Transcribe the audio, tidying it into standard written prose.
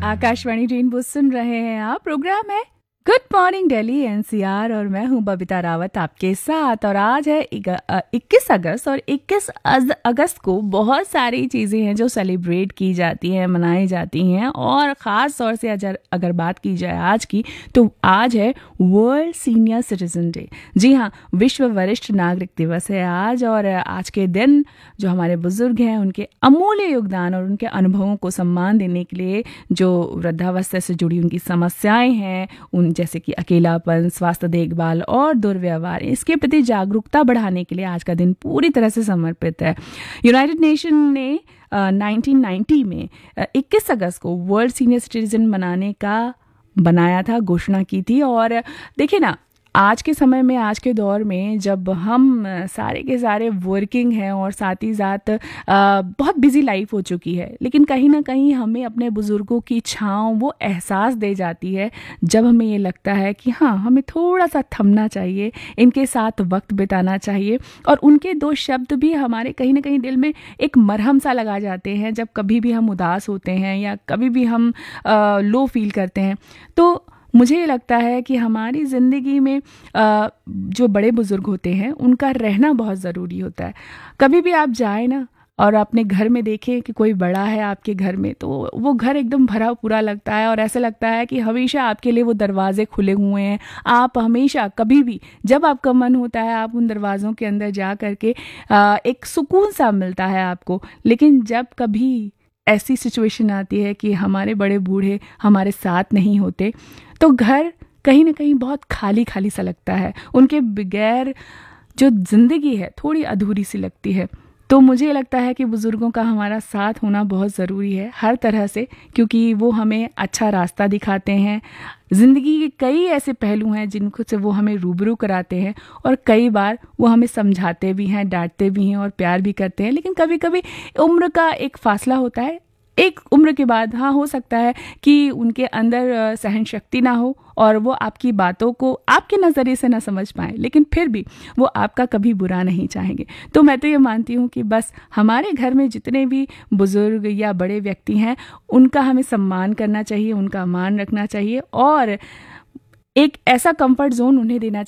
Akashvani rainbow सुन रहे हैं आप। प्रोग्राम है गुड मॉर्निंग दिल्ली एनसीआर और मैं हूं बबीता रावत आपके साथ। और आज है 21 अगस्त और 21 अगस्त को बहुत सारी चीज़ें हैं जो सेलिब्रेट की जाती हैं, मनाई जाती हैं। और ख़ास तौर से अगर बात की जाए आज की, तो आज है वर्ल्ड सीनियर सिटीजन डे। जी हाँ, विश्व वरिष्ठ नागरिक दिवस है आज। और आज के दिन जो हमारे बुजुर्ग हैं उनके अमूल्य योगदान और उनके अनुभवों को सम्मान देने के लिए जो वृद्धावस्था से जुड़ी उनकी समस्याएं हैं, उन जैसे कि अकेलापन, स्वास्थ्य देखभाल और दुर्व्यवहार, इसके प्रति जागरूकता बढ़ाने के लिए आज का दिन पूरी तरह से समर्पित है। यूनाइटेड नेशन ने 1990 में 21 अगस्त को वर्ल्ड सीनियर सिटीजन बनाया था, घोषणा की थी। और देखिए ना, आज के समय में, आज के दौर में जब हम सारे के सारे वर्किंग हैं और साथ ही साथ बहुत बिजी लाइफ हो चुकी है, लेकिन कहीं ना कहीं हमें अपने बुज़ुर्गों की छाँव वो एहसास दे जाती है जब हमें ये लगता है कि हाँ, हमें थोड़ा सा थमना चाहिए, इनके साथ वक्त बिताना चाहिए। और उनके दो शब्द भी हमारे कहीं ना कहीं दिल में एक मरहम सा लगा जाते हैं जब कभी भी हम उदास होते हैं या कभी भी हम लो फील करते हैं। तो मुझे ये लगता है कि हमारी ज़िंदगी में जो बड़े बुज़ुर्ग होते हैं उनका रहना बहुत ज़रूरी होता है। कभी भी आप जाएं ना और अपने घर में देखें कि कोई बड़ा है आपके घर में, तो वो घर एकदम भरा पूरा लगता है और ऐसा लगता है कि हमेशा आपके लिए वो दरवाजे खुले हुए हैं। आप हमेशा कभी भी जब आपका मन होता है आप उन दरवाज़ों के अंदर जा करके एक सुकून सा मिलता है आपको। लेकिन जब कभी ऐसी सिचुएशन आती है कि हमारे बड़े बूढ़े हमारे साथ नहीं होते, तो घर कहीं ना कहीं बहुत खाली खाली सा लगता है। उनके बगैर जो ज़िंदगी है थोड़ी अधूरी सी लगती है। तो मुझे लगता है कि बुज़ुर्गों का हमारा साथ होना बहुत ज़रूरी है हर तरह से, क्योंकि वो हमें अच्छा रास्ता दिखाते हैं। ज़िंदगी के कई ऐसे पहलू हैं जिनको से वो हमें रूबरू कराते हैं और कई बार वो हमें समझाते भी हैं, डांटते भी हैं और प्यार भी करते हैं। लेकिन कभी कभी उम्र का एक फासला होता है, एक उम्र के बाद हाँ, हो सकता है कि उनके अंदर सहन शक्ति ना हो और वो आपकी बातों को आपके नज़रिए से ना समझ पाएँ, लेकिन फिर भी वो आपका कभी बुरा नहीं चाहेंगे। तो मैं तो ये मानती हूँ कि बस हमारे घर में जितने भी बुज़ुर्ग या बड़े व्यक्ति हैं उनका हमें सम्मान करना चाहिए, उनका मान रखना चाहिए और एक ऐसा कंफर्ट जोन उन्हें देना चाहिए